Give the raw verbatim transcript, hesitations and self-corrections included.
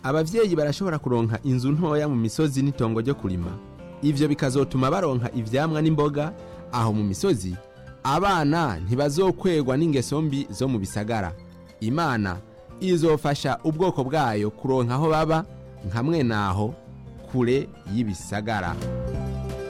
abavyeyi barashobora kuronka inzu ntoya mu misozi n'itongo ryo kurima. Ivyo bikazotuma baronka ivyamwa n'imboga aho mu misozi. Abana ntibazokwegwa n'ingeso mbi zo mu bisagara. Imana izofasha ubwoko bwayo kuronka aho baba nkamwe naho kure y'ibisagara.